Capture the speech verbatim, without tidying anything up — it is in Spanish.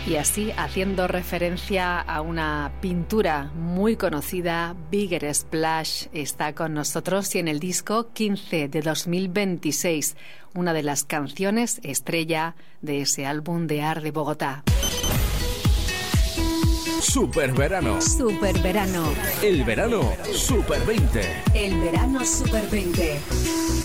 Y así, haciendo referencia a una pintura muy conocida, Bigger Splash está con nosotros y en el disco quince de dos mil veintiséis, una de las canciones estrella de ese álbum de Art de Bogotá. Super verano. Super verano. El verano Super veinte. El verano Super veinte.